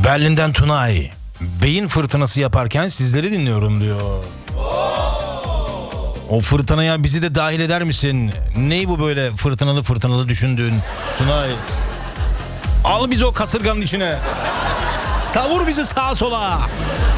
Berlin'den Tunay. Beyin fırtınası yaparken sizleri dinliyorum diyor. O fırtınaya bizi de dahil eder misin? Ney bu böyle fırtınalı fırtınalı düşündüğün Tunay? Al bizi o kasırganın içine. Savur bizi sağa sola.